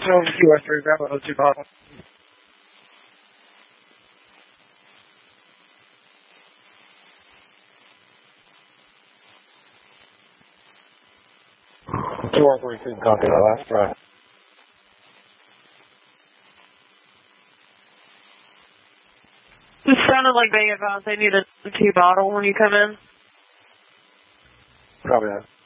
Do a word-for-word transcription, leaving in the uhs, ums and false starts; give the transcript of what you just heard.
So, Key West three, grab those two bottles. two one three two, copy that last try. It sounded like they advised they needed a tea bottle when you come in. Copy that.